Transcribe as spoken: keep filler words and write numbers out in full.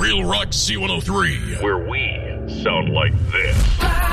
Real Rock C one oh three, where we sound like this.